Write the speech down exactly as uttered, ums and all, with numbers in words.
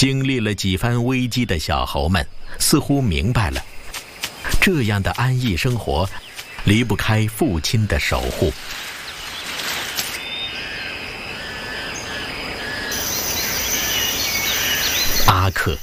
经历了几番危机的小猴们似乎明白了，这样的安逸生活离不开父亲的守护。阿克